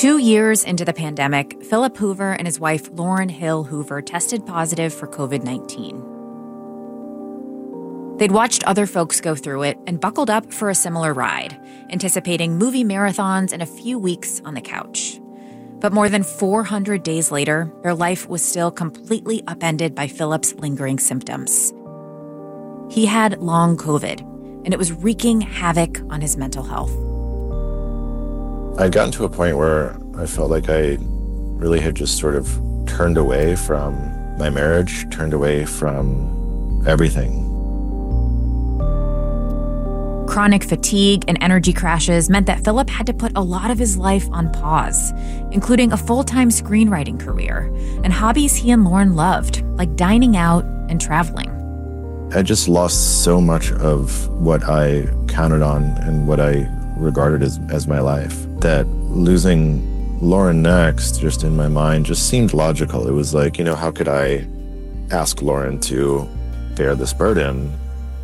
2 years into the pandemic, Philip Hoover and his wife, Lauryn Hill Hoover, tested positive for COVID-19. They'd watched other folks go through it and buckled up for a similar ride, anticipating movie marathons and a few weeks on the couch. But more than 400 days later, their life was still completely upended by Philip's lingering symptoms. He had long COVID, and it was wreaking havoc on his mental health. I'd gotten to a point where I felt like I really had just sort of turned away from my marriage, turned away from everything. Chronic fatigue and energy crashes meant that Philip had to put a lot of his life on pause, including a full-time screenwriting career and hobbies he and Lauryn loved, like dining out and traveling. I just lost so much of what I counted on and what I regarded as my life, that losing Lauryn next, just in my mind, just seemed logical. It was like, how could I ask Lauryn to bear this burden?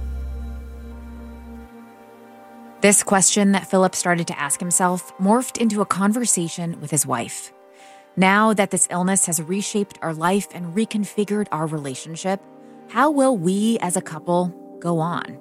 This question that Philip started to ask himself morphed into a conversation with his wife. Now that this illness has reshaped our life and reconfigured our relationship, how will we as a couple go on?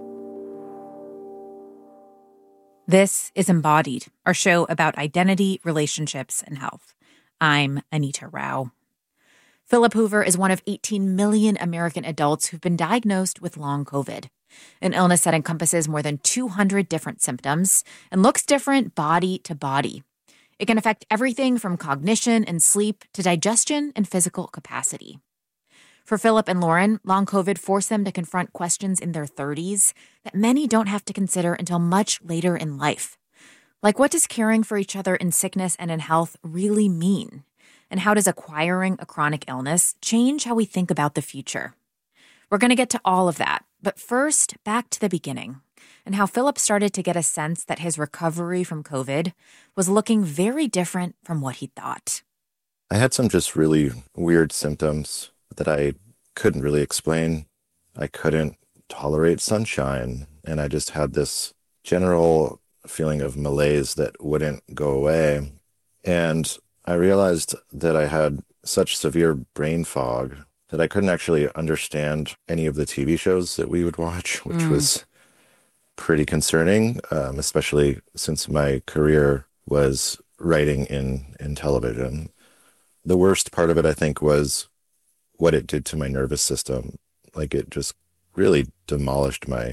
This is Embodied, our show about identity, relationships, and health. I'm Anita Rao. Philip Hoover is one of 18 million American adults who've been diagnosed with long COVID, an illness that encompasses more than 200 different symptoms and looks different body to body. It can affect everything from cognition and sleep to digestion and physical capacity. For Philip and Lauryn, long COVID forced them to confront questions in their 30s that many don't have to consider until much later in life. Like, what does caring for each other in sickness and in health really mean? And how does acquiring a chronic illness change how we think about the future? We're going to get to all of that, but first, back to the beginning, and how Philip started to get a sense that his recovery from COVID was looking very different from what he thought. I had some just really weird symptoms that I couldn't really explain. I couldn't tolerate sunshine, and I just had this general feeling of malaise that wouldn't go away. And I realized that I had such severe brain fog that I couldn't actually understand any of the TV shows that we would watch, which was pretty concerning, especially since my career was writing in television. The worst part of it, I think, was what it did to my nervous system. Like, it just really demolished my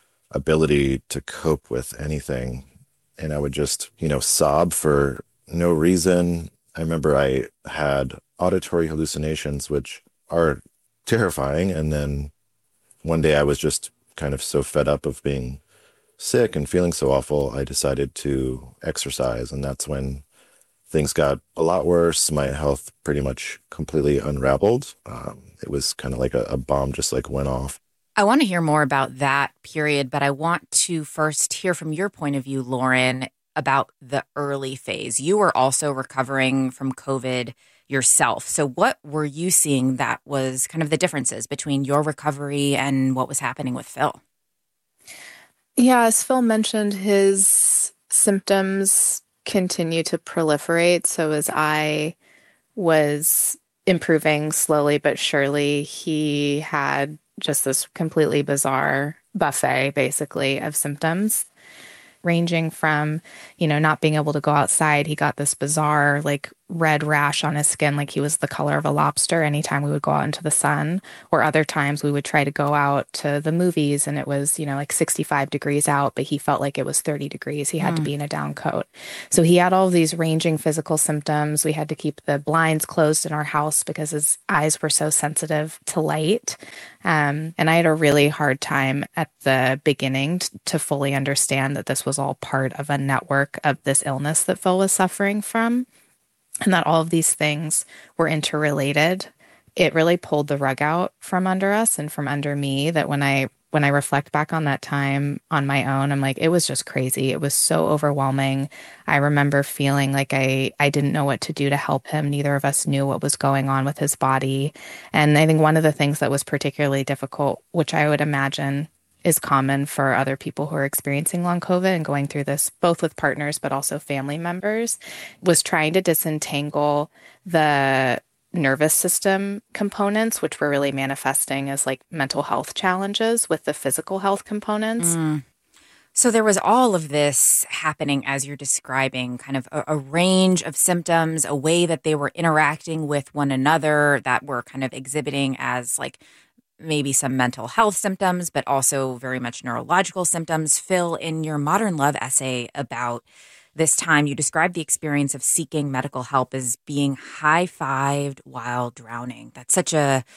ability to cope with anything. And I would just, sob for no reason. I remember I had auditory hallucinations, which are terrifying. And then one day I was just kind of so fed up of being sick and feeling so awful, I decided to exercise. And that's when things got a lot worse. My health pretty much completely unraveled. It was kind of like a bomb just went off. I want to hear more about that period, but I want to first hear from your point of view, Lauryn, about the early phase. You were also recovering from COVID yourself. So what were you seeing that was kind of the differences between your recovery and what was happening with Phil? Yeah, as Phil mentioned, his symptoms continue to proliferate. So as I was improving slowly but surely, he had just this completely bizarre buffet, basically, of symptoms, ranging from, not being able to go outside. He got this bizarre, red rash on his skin, like he was the color of a lobster anytime we would go out into the sun. Or other times we would try to go out to the movies and it was, 65 degrees out, but he felt like it was 30 degrees. He had to be in a down coat. So he had all of these ranging physical symptoms. We had to keep the blinds closed in our house because his eyes were so sensitive to light. And I had a really hard time at the beginning to fully understand that this was all part of a network of this illness that Phil was suffering from, and that all of these things were interrelated. It really pulled the rug out from under us and from under me, that when I reflect back on that time on my own, I'm like, it was just crazy. It was so overwhelming. I remember feeling like I didn't know what to do to help him. Neither of us knew what was going on with his body. And I think one of the things that was particularly difficult, which I would imagine is common for other people who are experiencing long COVID and going through this, both with partners, but also family members, was trying to disentangle the nervous system components, which were really manifesting as like mental health challenges with the physical health components. So there was all of this happening as you're describing, kind of a range of symptoms, a way that they were interacting with one another that were kind of exhibiting as like maybe some mental health symptoms, but also very much neurological symptoms. Phil, in your Modern Love essay about this time, you described the experience of seeking medical help as being high-fived while drowning. That's such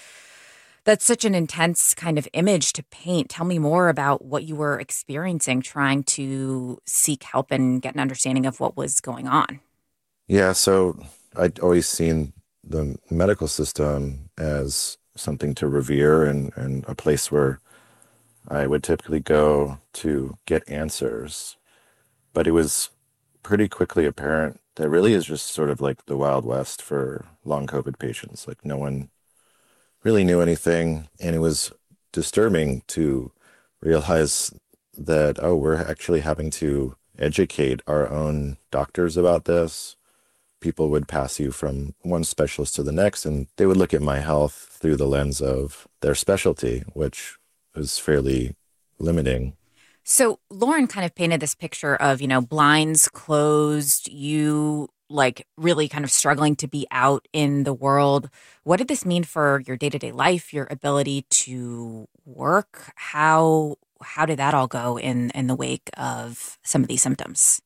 an intense kind of image to paint. Tell me more about what you were experiencing trying to seek help and get an understanding of what was going on. Yeah, so I'd always seen the medical system as something to revere and a place where I would typically go to get answers. But it was pretty quickly apparent that really is just sort of like the Wild West for long COVID patients. Like no one really knew anything. And it was disturbing to realize that, oh, we're actually having to educate our own doctors about this. People would pass you from one specialist to the next, and they would look at my health through the lens of their specialty, which was fairly limiting. So Lauren kind of painted this picture of, blinds closed, you like really kind of struggling to be out in the world. What did this mean for your day-to-day life, your ability to work? How did that all go in the wake of some of these symptoms?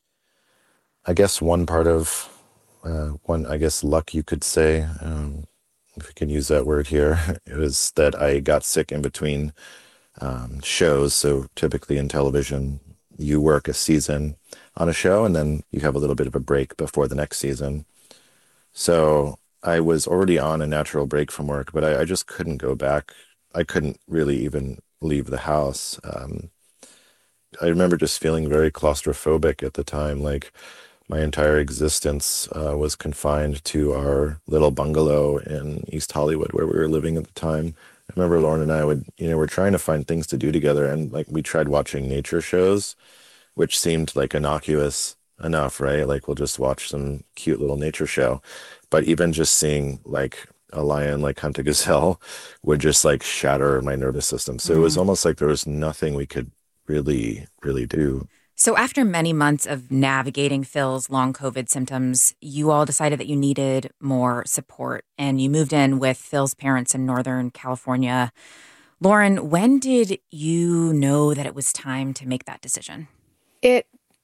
I guess one part of luck, you could say, if we can use that word here, it was that I got sick in between shows. So typically in television, you work a season on a show and then you have a little bit of a break before the next season. So I was already on a natural break from work, but I just couldn't go back. I couldn't really even leave the house. I remember just feeling very claustrophobic at the time. Like my entire existence was confined to our little bungalow in East Hollywood where we were living at the time. I remember Lauren and I we're trying to find things to do together. And like we tried watching nature shows, which seemed like innocuous enough, right? Like we'll just watch some cute little nature show. But even just seeing like a lion like hunt a gazelle would just like shatter my nervous system. So it was almost like there was nothing we could really, really do. So after many months of navigating Phil's long COVID symptoms, you all decided that you needed more support and you moved in with Phil's parents in Northern California. Lauren, when did you know that it was time to make that decision? It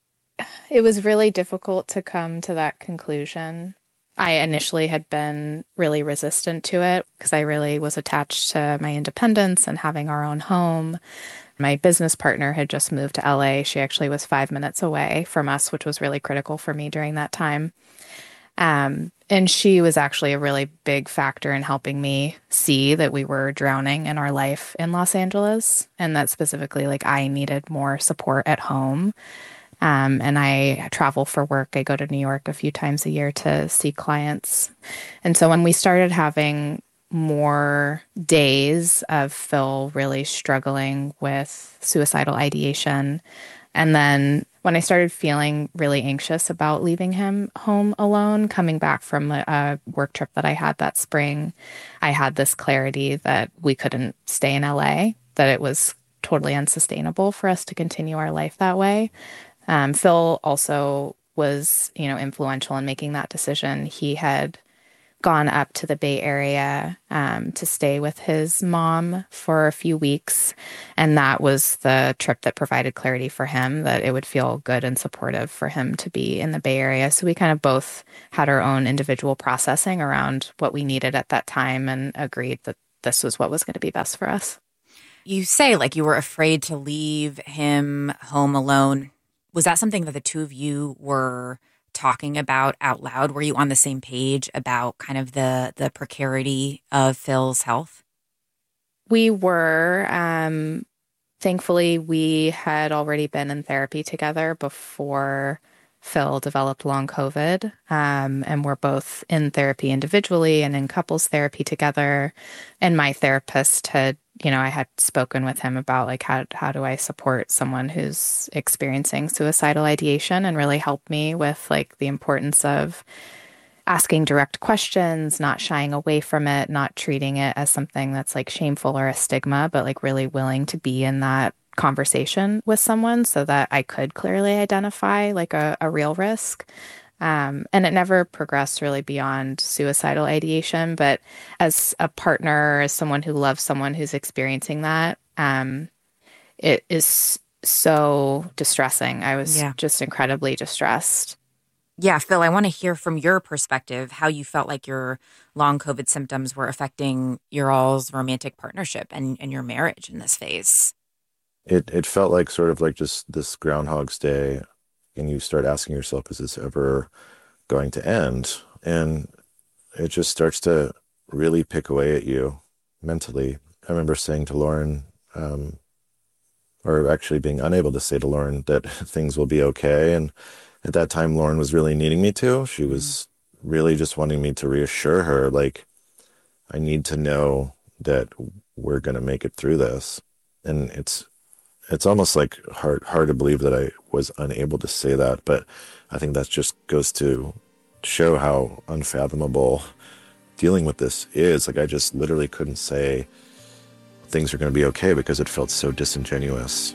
was really difficult to come to that conclusion. I initially had been really resistant to it because I really was attached to my independence and having our own home. My business partner had just moved to LA. She actually was 5 minutes away from us, which was really critical for me during that time. And she was actually a really big factor in helping me see that we were drowning in our life in Los Angeles and that specifically like I needed more support at home. And I travel for work. I go to New York a few times a year to see clients. And so when we started having more days of Phil really struggling with suicidal ideation, and then when I started feeling really anxious about leaving him home alone, coming back from a work trip that I had that spring, I had this clarity that we couldn't stay in LA, that it was totally unsustainable for us to continue our life that way. Phil also was, influential in making that decision. He had gone up to the Bay Area to stay with his mom for a few weeks. And that was the trip that provided clarity for him, that it would feel good and supportive for him to be in the Bay Area. So we kind of both had our own individual processing around what we needed at that time and agreed that this was what was going to be best for us. You say like you were afraid to leave him home alone. Was that something that the two of you were talking about out loud? Were you on the same page about kind of the precarity of Phil's health? We were. Thankfully, we had already been in therapy together before Phil developed long COVID, and we're both in therapy individually and in couples therapy together. And my therapist had, I had spoken with him about like how do I support someone who's experiencing suicidal ideation, and really help me with like the importance of asking direct questions, not shying away from it, not treating it as something that's like shameful or a stigma, but like really willing to be in that conversation with someone so that I could clearly identify like a real risk. And it never progressed really beyond suicidal ideation. But as a partner, as someone who loves someone who's experiencing that, it is so distressing. I was just incredibly distressed. Yeah, Phil, I want to hear from your perspective how you felt like your long COVID symptoms were affecting your all's romantic partnership and your marriage in this phase. It felt like sort of like just this Groundhog's Day, and you start asking yourself, is this ever going to end? And it just starts to really pick away at you mentally. I remember saying to Lauren, or actually being unable to say to Lauren that things will be okay. And at that time, Lauren was really needing me to. She was really just wanting me to reassure her, like, I need to know that we're going to make it through this. And it's almost like hard to believe that I was unable to say that, but I think that just goes to show how unfathomable dealing with this is. Like, I just literally couldn't say things are going to be okay because it felt so disingenuous.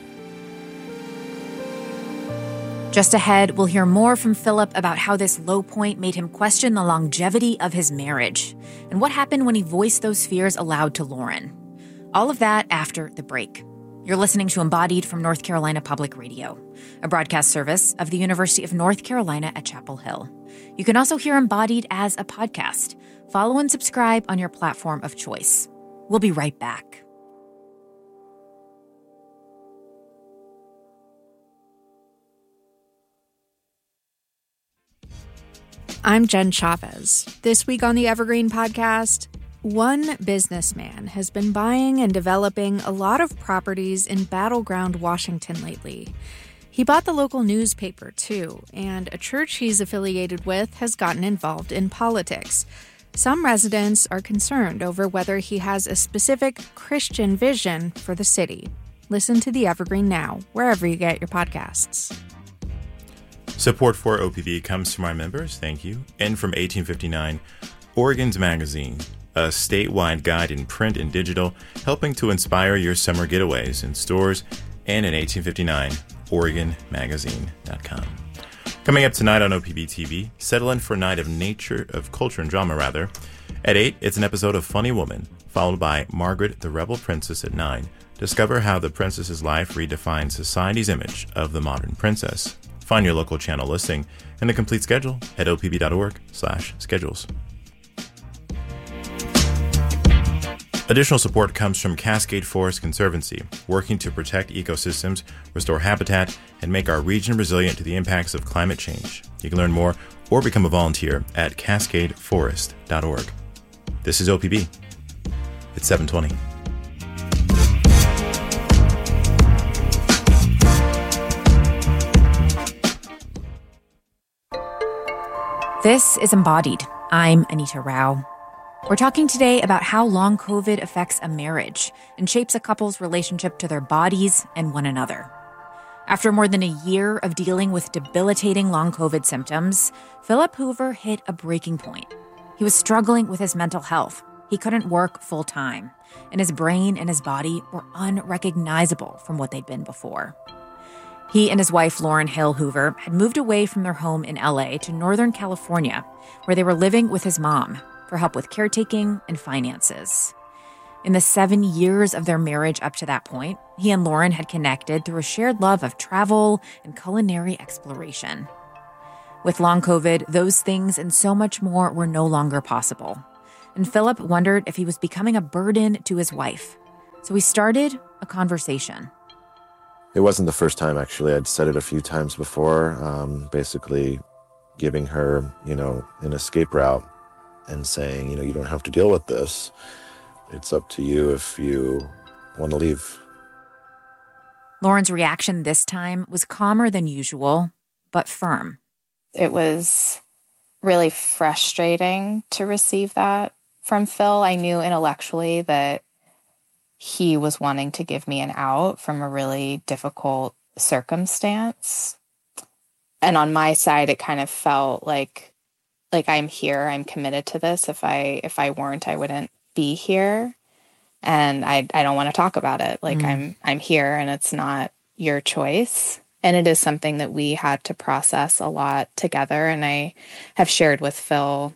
Just ahead, we'll hear more from Philip about how this low point made him question the longevity of his marriage and what happened when he voiced those fears aloud to Lauren. All of that after the break. You're listening to Embodied from North Carolina Public Radio, a broadcast service of the University of North Carolina at Chapel Hill. You can also hear Embodied as a podcast. Follow and subscribe on your platform of choice. We'll be right back. I'm Jen Chavez. This week on the Evergreen Podcast, one businessman has been buying and developing a lot of properties in Battleground, Washington lately. He bought the local newspaper, too, and a church he's affiliated with has gotten involved in politics. Some residents are concerned over whether he has a specific Christian vision for the city. Listen to the Evergreen now, wherever you get your podcasts. Support for OPV comes from our members, thank you, and from 1859, Oregon's Magazine, a statewide guide in print and digital, helping to inspire your summer getaways in stores and in 1859, OregonMagazine.com. Coming up tonight on OPB TV, settle in for a night of culture and drama, rather. At 8, it's an episode of Funny Woman, followed by Margaret the Rebel Princess at 9. Discover how the princess's life redefines society's image of the modern princess. Find your local channel listing and a complete schedule at opb.org/schedules. Additional support comes from Cascade Forest Conservancy, working to protect ecosystems, restore habitat, and make our region resilient to the impacts of climate change. You can learn more or become a volunteer at cascadeforest.org. This is OPB. It's 7:20. This is Embodied. I'm Anita Rao. We're talking today about how long COVID affects a marriage and shapes a couple's relationship to their bodies and one another. After more than a year of dealing with debilitating long COVID symptoms, Philip Hoover hit a breaking point. He was struggling with his mental health. He couldn't work full time, and his brain and his body were unrecognizable from what they'd been before. He and his wife, Lauren Hale Hoover, had moved away from their home in LA to Northern California, where they were living with his mom for help with caretaking and finances. In the 7 years of their marriage up to that point, he and Lauren had connected through a shared love of travel and culinary exploration. With long COVID, those things and so much more were no longer possible. And Philip wondered if he was becoming a burden to his wife. So he started a conversation. It wasn't the first time, actually. I'd said it a few times before, basically giving her, an escape route and saying, you don't have to deal with this. It's up to you if you want to leave. Lauren's reaction this time was calmer than usual, but firm. It was really frustrating to receive that from Phil. I knew intellectually that he was wanting to give me an out from a really difficult circumstance. And on my side, it kind of felt like I'm here, I'm committed to this. If I weren't, I wouldn't be here. And I don't want to talk about it. Like I'm here and it's not your choice. And it is something that we had to process a lot together. And I have shared with Phil,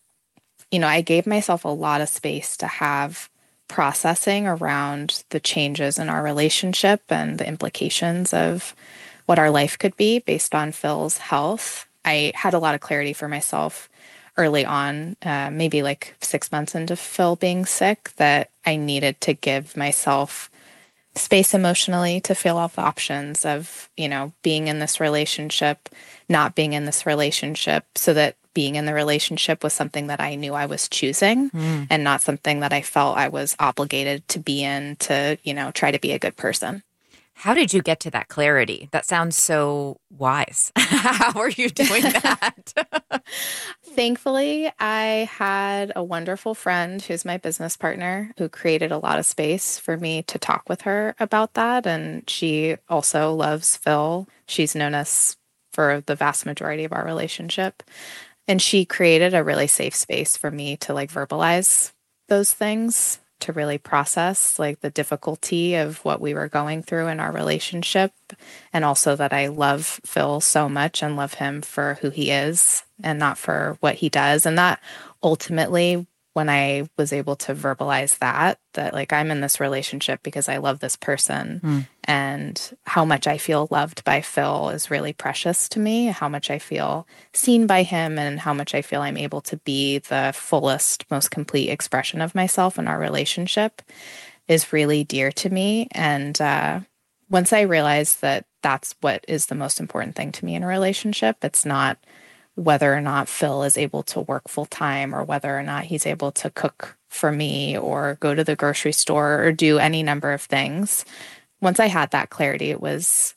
I gave myself a lot of space to have processing around the changes in our relationship and the implications of what our life could be based on Phil's health. I had a lot of clarity for myself early on, maybe like 6 months into Phil being sick, that I needed to give myself space emotionally to feel all the options of, being in this relationship, not being in this relationship, so that being in the relationship was something that I knew I was choosing and not something that I felt I was obligated to be in to, try to be a good person. How did you get to that clarity? That sounds so wise. How are you doing that? Thankfully, I had a wonderful friend who's my business partner who created a lot of space for me to talk with her about that. And she also loves Phil. She's known us for the vast majority of our relationship. And she created a really safe space for me to verbalize those things, to really process the difficulty of what we were going through in our relationship. And also that I love Phil so much and love him for who he is and not for what he does. And that ultimately, when I was able to verbalize that I'm in this relationship because I love this person and how much I feel loved by Phil is really precious to me, how much I feel seen by him and how much I feel I'm able to be the fullest, most complete expression of myself in our relationship is really dear to me. And once I realized that that's what is the most important thing to me in a relationship, it's not whether or not Phil is able to work full time or whether or not he's able to cook for me or go to the grocery store or do any number of things. Once I had that clarity, it was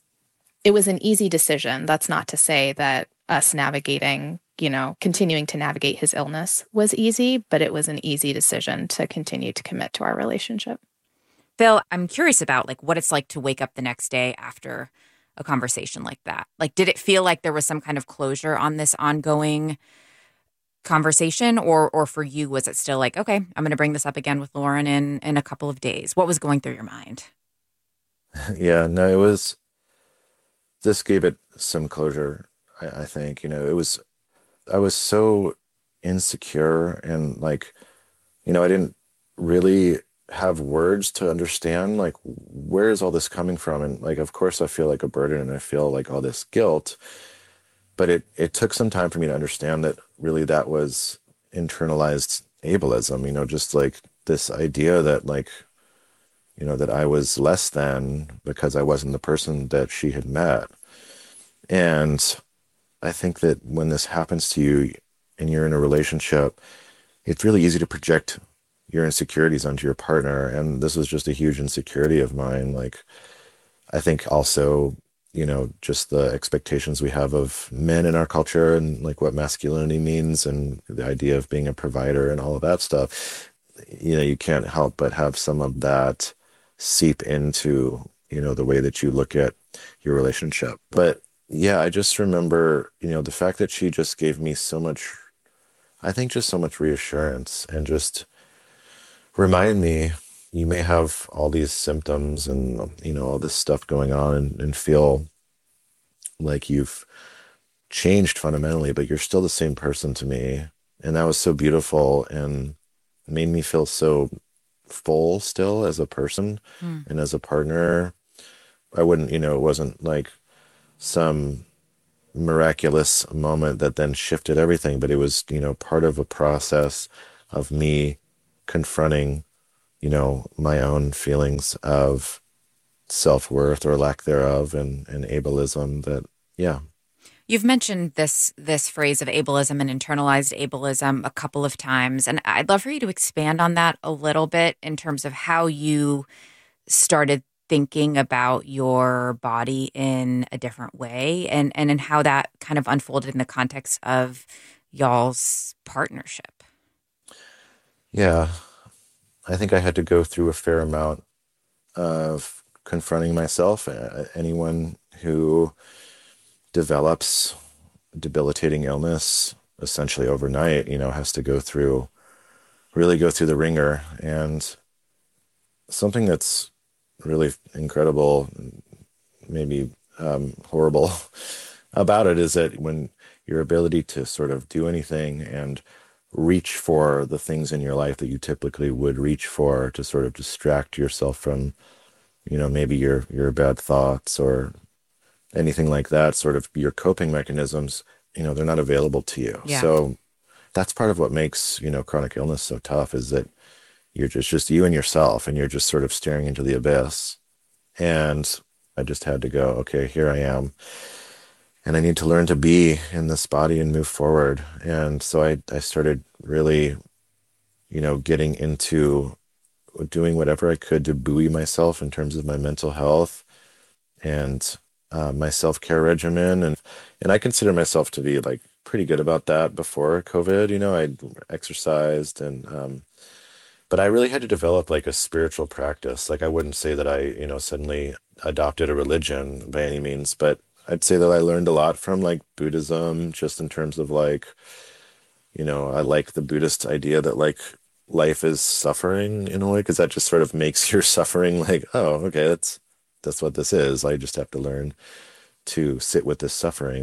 an easy decision. That's not to say that us navigating, continuing to navigate his illness was easy, but it was an easy decision to continue to commit to our relationship. Phil, I'm curious about what it's like to wake up the next day after a conversation like that. Did it feel like there was some kind of closure on this ongoing conversation, or for you, was it still okay, I'm going to bring this up again with Lauren in a couple of days? What was going through your mind? Yeah, no, this gave it some closure. I think, I was so insecure and I didn't really have words to understand where is all this coming from, and of course I feel like a burden and I feel all this guilt, but it took some time for me to understand that really that was internalized ableism, just this idea that that I was less than because I wasn't the person that she had met. And I think that when this happens to you and you're in a relationship, it's really easy to project your insecurities onto your partner. And this was just a huge insecurity of mine. I think also, just the expectations we have of men in our culture and what masculinity means and the idea of being a provider and all of that stuff, you can't help but have some of that seep into, the way that you look at your relationship. But yeah, I just remember, the fact that she just gave me so much, I think just so much reassurance and just remind me, you may have all these symptoms and, all this stuff going on and feel like you've changed fundamentally, but you're still the same person to me. And that was so beautiful and made me feel so full still as a person and as a partner. I wouldn't, it wasn't some miraculous moment that then shifted everything, but it was, part of a process of me confronting, my own feelings of self-worth or lack thereof and ableism that, yeah. You've mentioned this phrase of ableism and internalized ableism a couple of times, and I'd love for you to expand on that a little bit in terms of how you started thinking about your body in a different way and how that kind of unfolded in the context of y'all's partnership. Yeah, I think I had to go through a fair amount of confronting myself. Anyone who develops debilitating illness essentially overnight, has to really go through the ringer. And something that's really incredible, maybe horrible about it is that when your ability to sort of do anything and reach for the things in your life that you typically would reach for to sort of distract yourself from, maybe your bad thoughts or anything like that, sort of your coping mechanisms, they're not available to you. Yeah. So that's part of what makes, chronic illness so tough, is that you're just you and yourself, and you're just sort of staring into the abyss. And I just had to go, okay, here I am. And I need to learn to be in this body and move forward. And so I started really, getting into doing whatever I could to buoy myself in terms of my mental health and my self-care regimen. And I consider myself to be like pretty good about that before COVID. I exercised but I really had to develop like a spiritual practice. Like I wouldn't say that I, suddenly adopted a religion by any means, but I'd say that I learned a lot from like Buddhism, just in terms of like, I like the Buddhist idea that like life is suffering in a way, because that just sort of makes your suffering like, oh, okay, that's what this is. I just have to learn to sit with this suffering.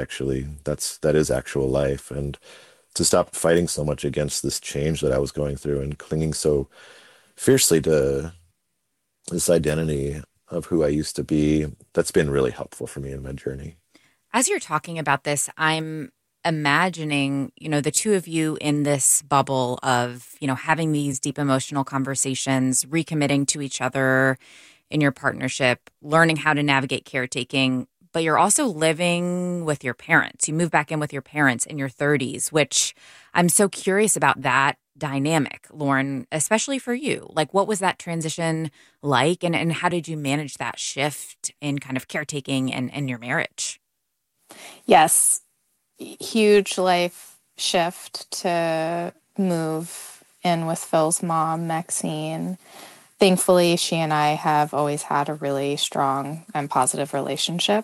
That is actual life. And to stop fighting so much against this change that I was going through and clinging so fiercely to this identity of who I used to be, that's been really helpful for me in my journey. As you're talking about this, I'm imagining, the two of you in this bubble of, having these deep emotional conversations, recommitting to each other in your partnership, learning how to navigate caretaking, but you're also living with your parents. You move back in with your parents in your 30s, which I'm so curious about that dynamic, Lauren, especially for you. Like, what was that transition like, and how did you manage that shift in kind of caretaking and your marriage? Yes, huge life shift to move in with Phil's mom, Maxine. Thankfully, she and I have always had a really strong and positive relationship.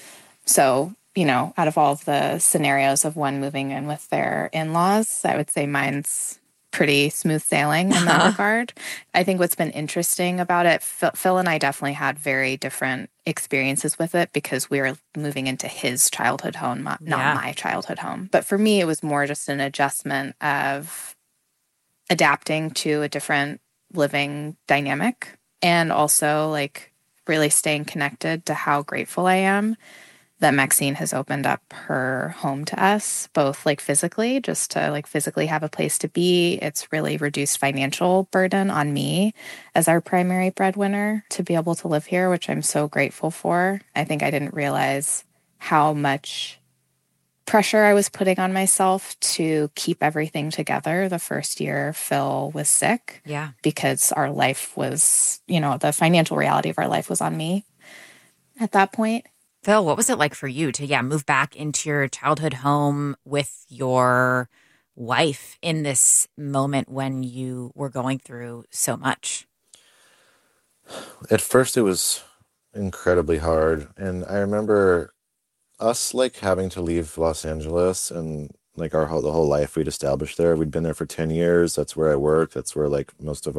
So, out of all of the scenarios of one moving in with their in-laws, I would say mine's pretty smooth sailing in that regard. I think what's been interesting about it, Phil and I definitely had very different experiences with it because we were moving into his childhood home, not my childhood home. But for me, it was more just an adjustment of adapting to a different living dynamic, and also like really staying connected to how grateful I am that Maxine has opened up her home to us, both like physically, just to like physically have a place to be. It's really reduced financial burden on me as our primary breadwinner to be able to live here, which I'm so grateful for. I think I didn't realize how much pressure I was putting on myself to keep everything together the first year Phil was sick. Yeah. Because our life was, the financial reality of our life was on me at that point. Phil, what was it like for you to, move back into your childhood home with your wife in this moment when you were going through so much? At first, it was incredibly hard. And I remember us like having to leave Los Angeles and like the whole life we'd established there. We'd been there for 10 years. That's where I worked. That's where like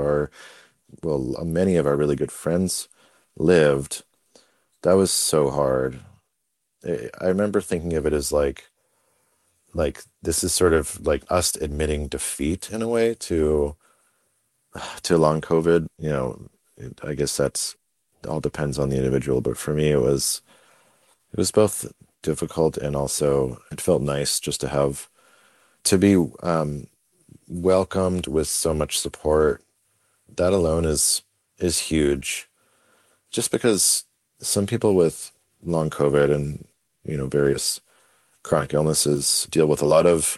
many of our really good friends lived. That was so hard. I remember thinking of it as like this is sort of like us admitting defeat in a way to long COVID. I guess that's all depends on the individual, but for me it was both difficult and also it felt nice just to be welcomed with so much support. That alone is huge, just because some people with long COVID and various chronic illnesses deal with a lot of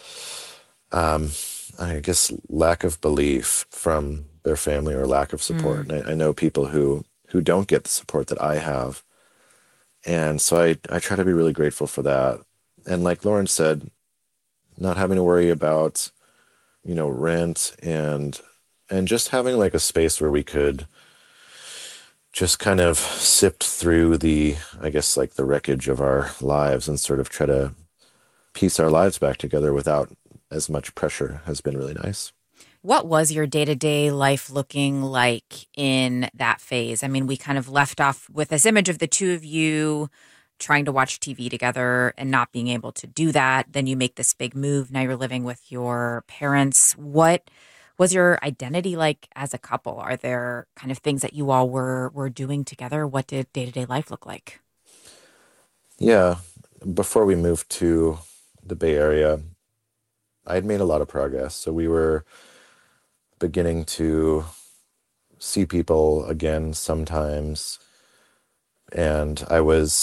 I guess lack of belief from their family or lack of support. And I know people who who don't get the support that I have. And so I try to be really grateful for that. And like Lauren said, not having to worry about, rent and just having like a space where we could just kind of sift through I guess like the wreckage of our lives and sort of try to piece our lives back together without as much pressure has been really nice. What was your day-to-day life looking like in that phase? I mean, we kind of left off with this image of the two of you trying to watch TV together and not being able to do that. Then you make this big move. Now you're living with your parents. What was your identity like as a couple? Are there kind of things that you all were doing together? What did day-to-day life look like? Yeah. Before we moved to the Bay Area, I had made a lot of progress. So we were beginning to see people again sometimes. And I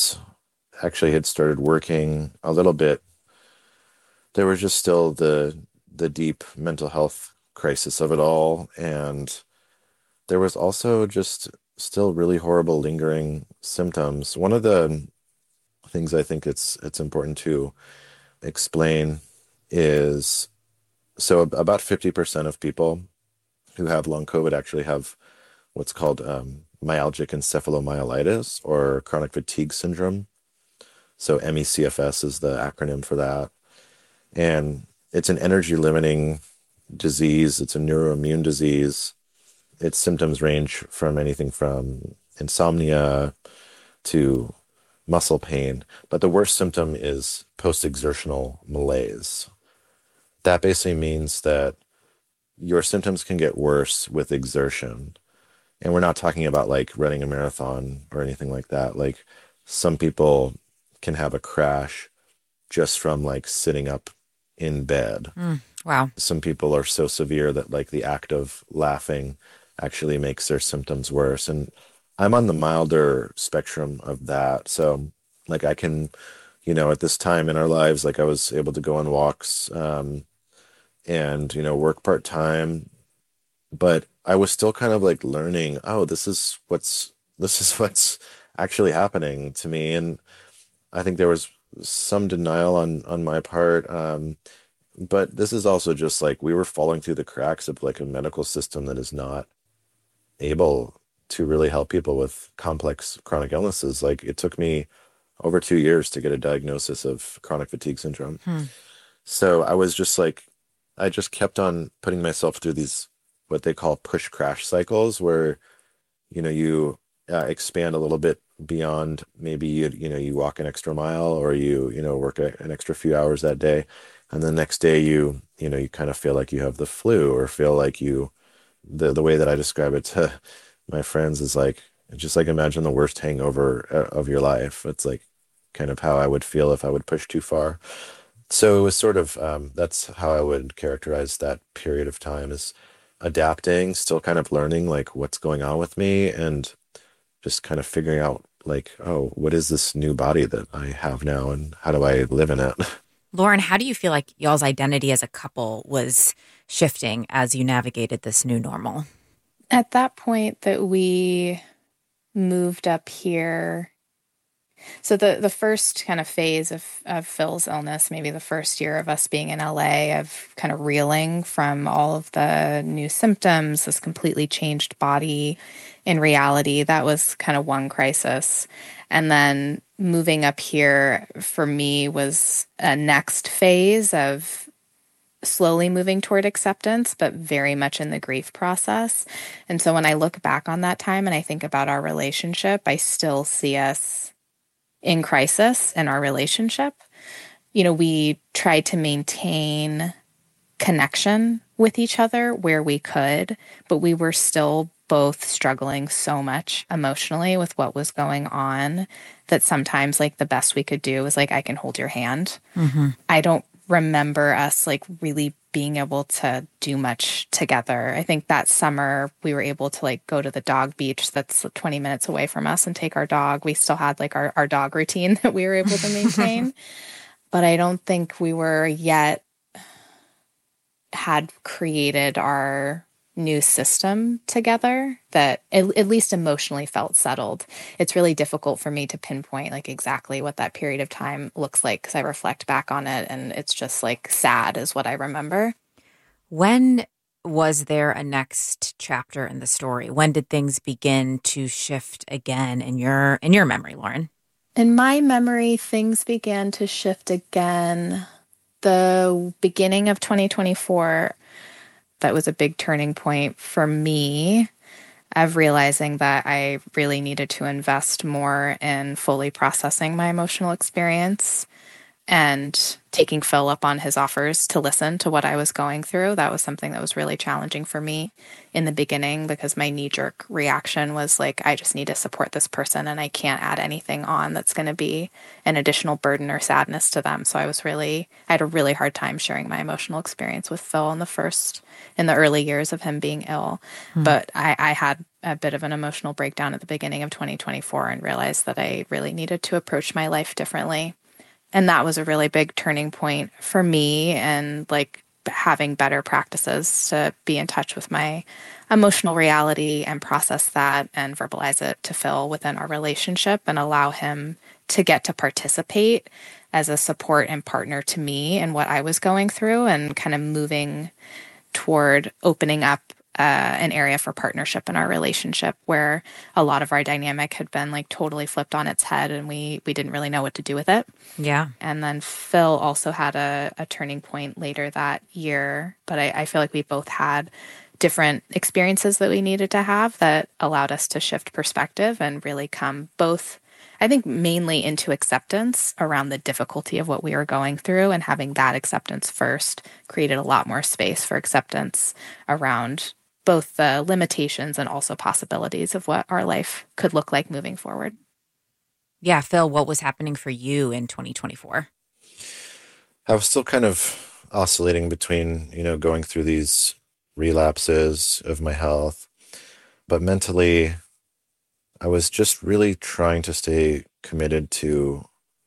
had started working a little bit. There was just still the deep mental health crisis of it all. And there was also just still really horrible lingering symptoms. One of the things I think it's important to explain is, so about 50% of people who have long COVID actually have what's called myalgic encephalomyelitis or chronic fatigue syndrome. So MECFS is the acronym for that. And it's an energy limiting disease. It's a neuroimmune disease. Its symptoms range from anything from insomnia to muscle pain. But the worst symptom is post-exertional malaise. That basically means that your symptoms can get worse with exertion. And we're not talking about like running a marathon or anything like that. Like some people can have a crash just from like sitting up in bed. Wow. Some people are so severe that like the act of laughing actually makes their symptoms worse. And I'm on the milder spectrum of that. So like I can, at this time in our lives, like I was able to go on walks, and, work part-time, but I was still kind of like learning, this is what's actually happening to me. And I think there was some denial on my part. But this is also just like we were falling through the cracks of like a medical system that is not able to really help people with complex chronic illnesses. Like it took me over 2 years to get a diagnosis of chronic fatigue syndrome. So I was just like, I just kept on putting myself through these, what they call push crash cycles, where, you expand a little bit beyond maybe you walk an extra mile or you work an extra few hours that day. And the next day you kind of feel like you have the flu or feel like the way that I describe it to my friends is like, just like imagine the worst hangover of your life. It's like kind of how I would feel if I would push too far. So it was sort of, that's how I would characterize that period of time, is adapting, still kind of learning like what's going on with me and just kind of figuring out like, what is this new body that I have now and how do I live in it? Lauren, how do you feel like y'all's identity as a couple was shifting as you navigated this new normal? At that point that we moved up here, so the first kind of phase of Phil's illness, maybe the first year of us being in LA, of kind of reeling from all of the new symptoms, this completely changed body in reality, that was kind of one crisis. And then moving up here for me was a next phase of slowly moving toward acceptance, but very much in the grief process. And so when I look back on that time and I think about our relationship, I still see us in crisis in our relationship. We tried to maintain connection with each other where we could, but we were still both struggling so much emotionally with what was going on that sometimes like the best we could do was like, I can hold your hand. Mm-hmm. I don't remember us like really being able to do much together. I think that summer we were able to like go to the dog beach that's 20 minutes away from us and take our dog. We still had like our dog routine that we were able to maintain. But I don't think we were yet had created our new system together that at least emotionally felt settled. It's really difficult for me to pinpoint like exactly what that period of time looks like because I reflect back on it and it's just like sad is what I remember. When was there a next chapter in the story? When did things begin to shift again in your memory, Lauren? In my memory, things began to shift again. The beginning of 2024, that was a big turning point for me of realizing that I really needed to invest more in fully processing my emotional experience and taking Phil up on his offers to listen to what I was going through. That was something that was really challenging for me in the beginning because my knee-jerk reaction was like, I just need to support this person and I can't add anything on that's going to be an additional burden or sadness to them. So I had a really hard time sharing my emotional experience with Phil in the early years of him being ill. But I had a bit of an emotional breakdown at the beginning of 2024 and realized that I really needed to approach my life differently. And that was a really big turning point for me and like having better practices to be in touch with my emotional reality and process that and verbalize it to Phil within our relationship and allow him to get to participate as a support and partner to me in what I was going through and kind of moving toward opening up an area for partnership in our relationship where a lot of our dynamic had been like totally flipped on its head and we didn't really know what to do with it. Yeah. And then Phil also had a turning point later that year, but I feel like we both had different experiences that we needed to have that allowed us to shift perspective and really come both, I think, mainly into acceptance around the difficulty of what we were going through, and having that acceptance first created a lot more space for acceptance around both the limitations and also possibilities of what our life could look like moving forward. Yeah, Phil, what was happening for you in 2024? I was still kind of oscillating between, going through these relapses of my health, but mentally I was just really trying to stay committed to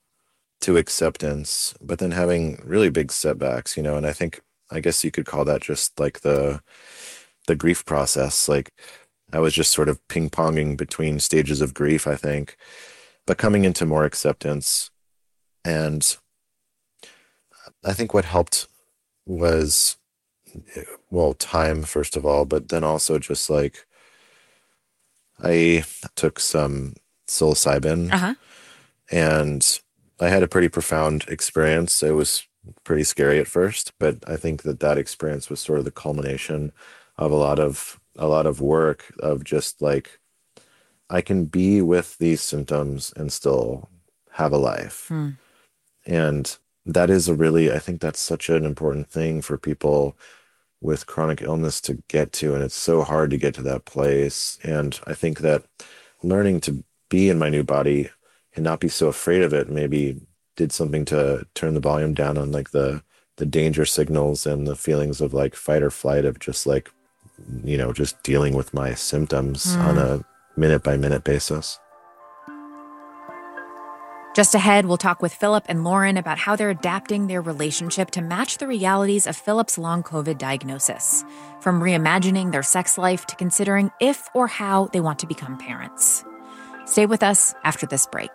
acceptance, but then having really big setbacks, and I guess you could call that just like the grief process. Like I was just sort of ping-ponging between stages of grief, I think, but coming into more acceptance. And I think what helped was, well, time, first of all, but then also just like I took some psilocybin and I had a pretty profound experience. It was pretty scary at first, but I think that experience was sort of the culmination of a lot of work of just like, I can be with these symptoms and still have a life. And that is I think that's such an important thing for people with chronic illness to get to. And it's so hard to get to that place. And I think that learning to be in my new body and not be so afraid of it maybe did something to turn the volume down on like the danger signals and the feelings of like fight or flight of just like, just dealing with my symptoms on a minute by minute basis. Just ahead, we'll talk with Philip and Lauren about how they're adapting their relationship to match the realities of Philip's long COVID diagnosis, from reimagining their sex life to considering if or how they want to become parents. Stay with us after this break.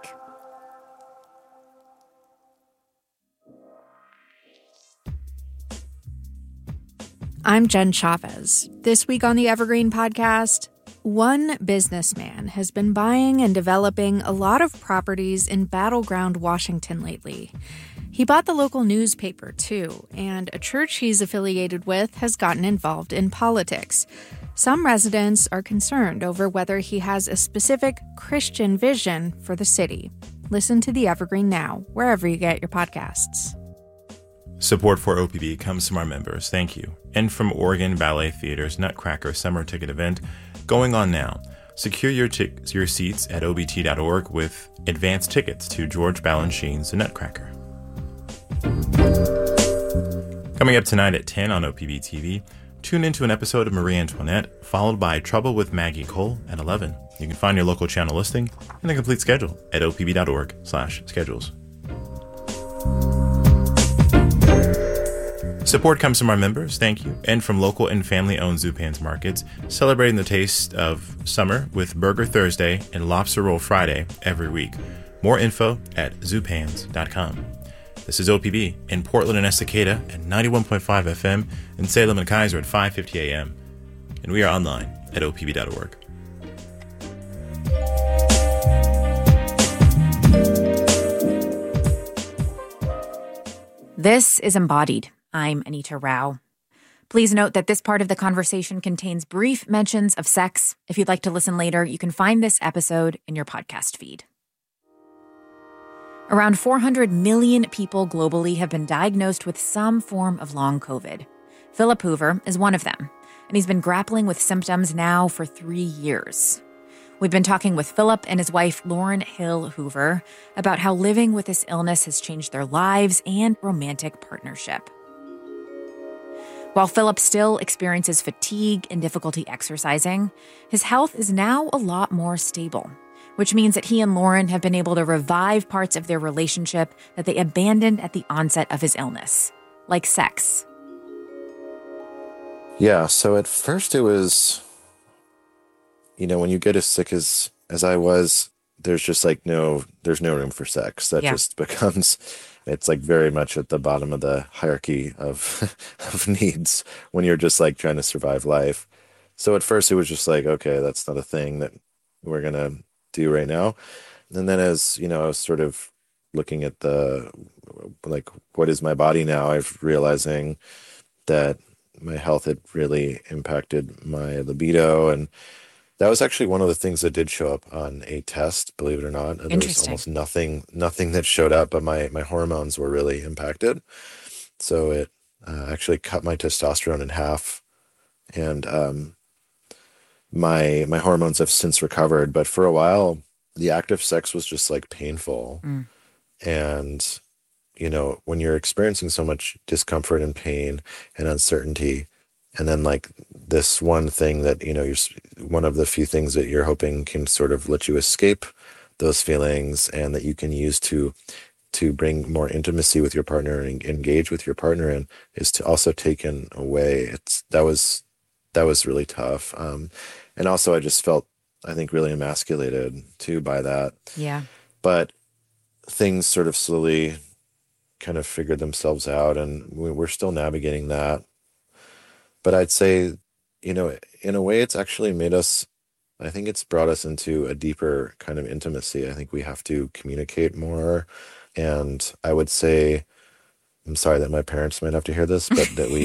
I'm Jen Chavez. This week on the Evergreen Podcast, one businessman has been buying and developing a lot of properties in battleground Washington lately. He bought the local newspaper, too, and a church he's affiliated with has gotten involved in politics. Some residents are concerned over whether he has a specific Christian vision for the city. Listen to the Evergreen now, wherever you get your podcasts. Support for OPB comes from our members, thank you, and from Oregon Ballet Theater's Nutcracker Summer Ticket Event going on now. Secure your seats at obt.org with advance tickets to George Balanchine's The Nutcracker. Coming up tonight at 10 on OPB TV, tune into an episode of Marie Antoinette, followed by Trouble with Maggie Cole at 11. You can find your local channel listing and the complete schedule at opb.org/schedules. Support comes from our members, thank you, and from local and family-owned Zupan's markets, celebrating the taste of summer with Burger Thursday and Lobster Roll Friday every week. More info at zupans.com. This is OPB in Portland and Estacada at 91.5 FM, in Salem and Kaiser at 5:50 a.m. And we are online at opb.org. This is Embodied. I'm Anita Rao. Please note that this part of the conversation contains brief mentions of sex. If you'd like to listen later, you can find this episode in your podcast feed. Around 400 million people globally have been diagnosed with some form of long COVID. Philip Hoover is one of them, and he's been grappling with symptoms now for 3 years. We've been talking with Philip and his wife, Lauren Hill Hoover, about how living with this illness has changed their lives and romantic partnership. While Philip still experiences fatigue and difficulty exercising, his health is now a lot more stable, which means that he and Lauren have been able to revive parts of their relationship that they abandoned at the onset of his illness, like sex. Yeah, so at first it was, when you get as sick as I was, there's just like there's no room for sex. That just becomes, it's like very much at the bottom of the hierarchy of of needs when you're just like trying to survive life. So at first it was just like, okay, that's not a thing that we're going to do right now. And then as, I was sort of looking at what is my body now, I'm realizing that my health had really impacted my libido. And that was actually one of the things that did show up on a test, believe it or not. There was almost nothing that showed up, but my hormones were really impacted. So it actually cut my testosterone in half. And my hormones have since recovered, but for a while the active sex was just like painful. And when you're experiencing so much discomfort and pain and uncertainty, and then like this one thing that you're one of the few things that you're hoping can sort of let you escape those feelings and that you can use to bring more intimacy with your partner and engage with your partner, and is to also taken away. That was really tough. And also I just felt, I think, really emasculated too by that. Yeah. But things sort of slowly kind of figured themselves out, and we're still navigating that. But I'd say, in a way it's actually I think it's brought us into a deeper kind of intimacy. I think we have to communicate more. And I would say, I'm sorry that my parents might have to hear this, but that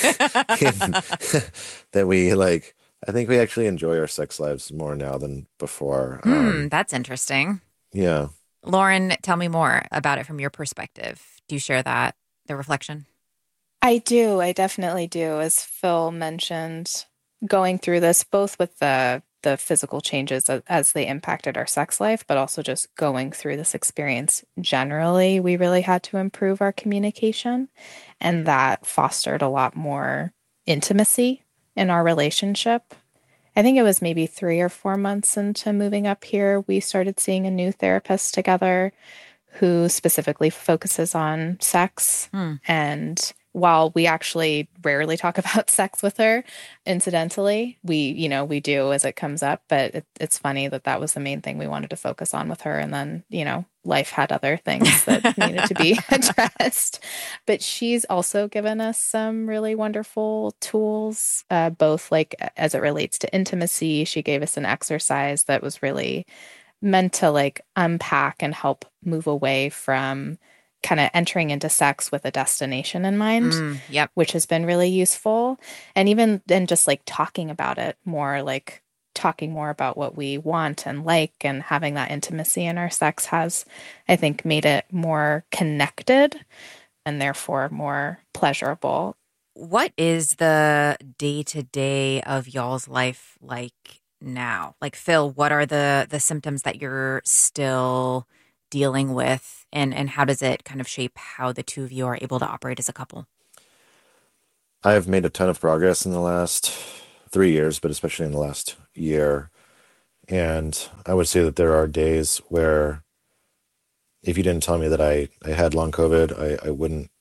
I think we actually enjoy our sex lives more now than before. That's interesting. Yeah. Lauren, tell me more about it from your perspective. Do you share the reflection? I do. I definitely do. As Phil mentioned, going through this, both with the physical changes as they impacted our sex life, but also just going through this experience generally, we really had to improve our communication. And that fostered a lot more intimacy in our relationship. I think it was maybe 3 or 4 months into moving up here, we started seeing a new therapist together who specifically focuses on sex. And while we actually rarely talk about sex with her, incidentally, we do as it comes up, but it's funny that was the main thing we wanted to focus on with her. And then, life had other things that needed to be addressed. But she's also given us some really wonderful tools, both like as it relates to intimacy. She gave us an exercise that was really meant to like unpack and help move away from kind of entering into sex with a destination in mind, which has been really useful. And even then just like talking about it more, like talking more about what we want and like, and having that intimacy in our sex has, I think, made it more connected and therefore more pleasurable. What is the day-to-day of y'all's life like now? Like, Phil, what are the symptoms that you're still dealing with, and how does it kind of shape how the two of you are able to operate as a couple? I have made a ton of progress in the last 3 years, but especially in the last year. And I would say that there are days where if you didn't tell me that I had long COVID, I wouldn't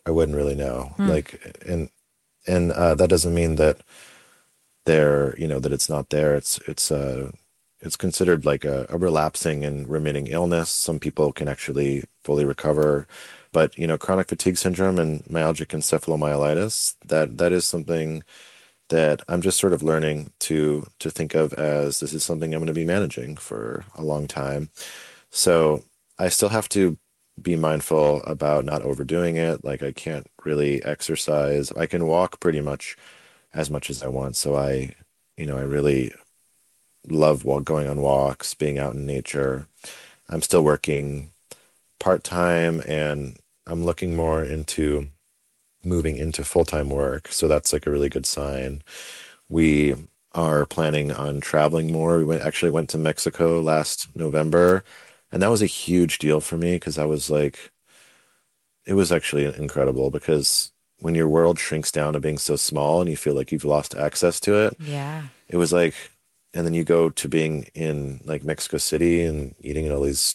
I wouldn't really know. Like, and that doesn't mean that there, that it's not there. It's considered like a relapsing and remitting illness. Some people can actually fully recover, but chronic fatigue syndrome and myalgic encephalomyelitis, that is something that I'm just sort of learning to think of as this is something I'm going to be managing for a long time. So I still have to be mindful about not overdoing it. Like I can't really exercise. I can walk pretty much as I want. So I really love going on walks, being out in nature. I'm still working part-time and I'm looking more into moving into full-time work. So that's like a really good sign. We are planning on traveling more. Actually went to Mexico last November, and that was a huge deal for me because I was like, it was actually incredible because when your world shrinks down to being so small and you feel like you've lost access to it, Yeah. it was like, and then you go to being in like Mexico City and eating at all these,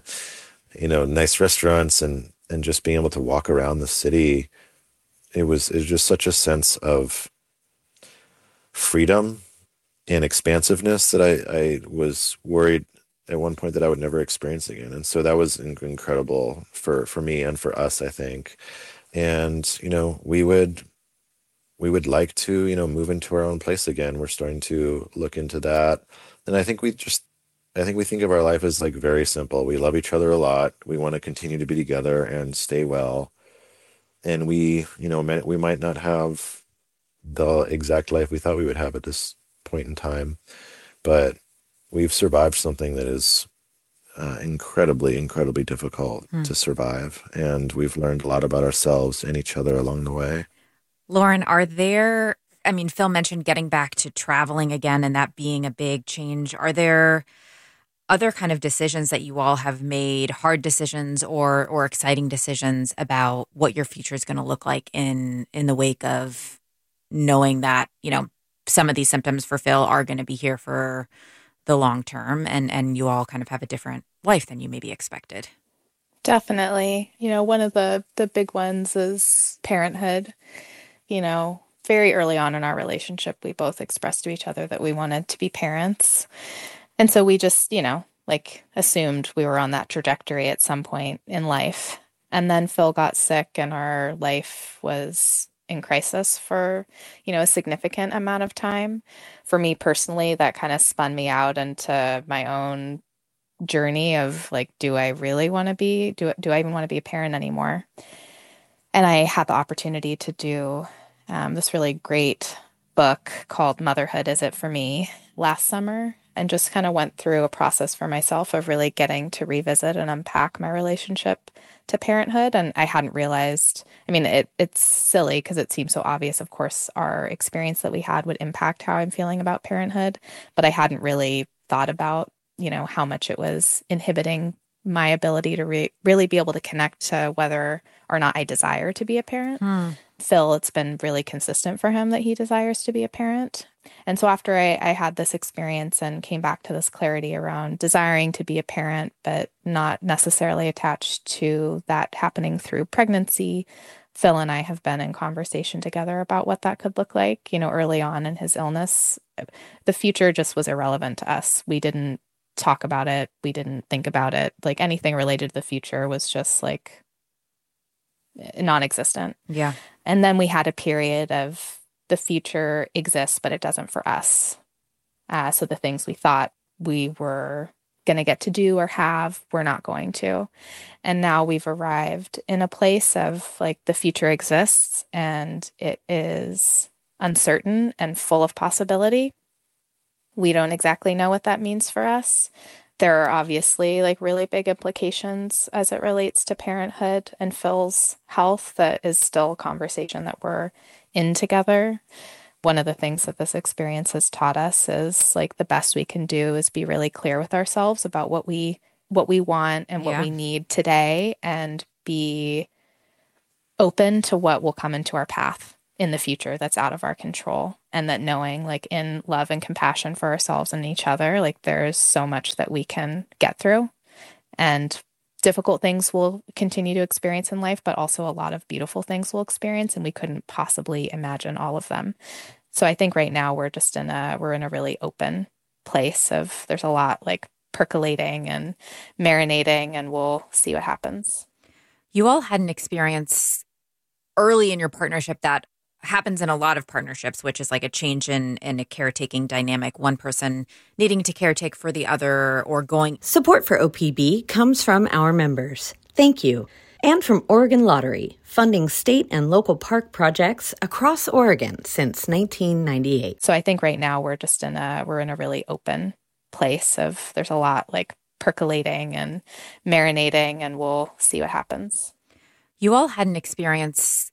nice restaurants and just being able to walk around the city. It was just such a sense of freedom and expansiveness that I was worried at one point that I would never experience again. And so that was incredible for me and for us, I think. And, we would like to, move into our own place again. We're starting to look into that. And I think we think of our life as like very simple. We love each other a lot. We want to continue to be together and stay well. And we might not have the exact life we thought we would have at this point in time, but we've survived something that is incredibly, incredibly difficult to survive. And we've learned a lot about ourselves and each other along the way. Lauren, Phil mentioned getting back to traveling again and that being a big change. Are there other kind of decisions that you all have made, hard decisions or exciting decisions about what your future is going to look like in the wake of knowing that, some of these symptoms for Phil are going to be here for the long term and you all kind of have a different life than you maybe expected? Definitely. One of the big ones is parenthood. Very early on in our relationship, we both expressed to each other that we wanted to be parents. And so we just, assumed we were on that trajectory at some point in life. And then Phil got sick and our life was in crisis for, a significant amount of time. For me personally, that kind of spun me out into my own journey of like, do I really want to be, do I even want to be a parent anymore? And I had the opportunity to do this really great book called Motherhood, Is It For Me? Last summer, and just kind of went through a process for myself of really getting to revisit and unpack my relationship to parenthood. And I hadn't realized, it's silly because it seems so obvious. Of course, our experience that we had would impact how I'm feeling about parenthood, but I hadn't really thought about, how much it was inhibiting my ability to really be able to connect to whether or not I desire to be a parent. Phil, it's been really consistent for him that he desires to be a parent. And so after I had this experience and came back to this clarity around desiring to be a parent, but not necessarily attached to that happening through pregnancy, Phil and I have been in conversation together about what that could look like. Early on in his illness, the future just was irrelevant to us. We didn't talk about it. We didn't think about it. Like anything related to the future was just like non-existent. Yeah. And then we had a period of the future exists, but it doesn't for us. So the things we thought we were going to get to do or have, we're not going to. And now we've arrived in a place of like the future exists and it is uncertain and full of possibility. We don't exactly know what that means for us. There are obviously like really big implications as it relates to parenthood and Phil's health that is still a conversation that we're in together. One of the things that this experience has taught us is like the best we can do is be really clear with ourselves about what we want and what we need today and be open to what will come into our path in the future that's out of our control. And that knowing like in love and compassion for ourselves and each other, like there's so much that we can get through. And difficult things we'll continue to experience in life, but also a lot of beautiful things we'll experience, and we couldn't possibly imagine all of them. So I think right now we're in a really open place of there's a lot like percolating and marinating, and we'll see what happens. You all had an experience early in your partnership that happens in a lot of partnerships, which is like a change in a caretaking dynamic, one person needing to caretake for the other or going. Support for OPB comes from our members. Thank you. And from Oregon Lottery, funding state and local park projects across Oregon since 1998. So I think right now we're in a really open place of there's a lot like percolating and marinating, and we'll see what happens. You all had an experience